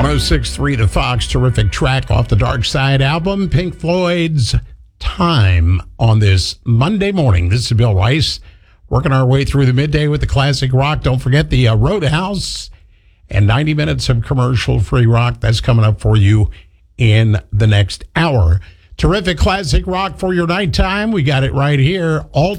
106.3 The Fox, terrific track off the Dark Side album, Pink Floyd's Time, on this Monday morning. This is Bill Rice, working our way through the midday with the classic rock. Don't forget the Roadhouse and 90 minutes of commercial-free rock. That's coming up for you in the next hour. Terrific classic rock for your nighttime. We got it right here. All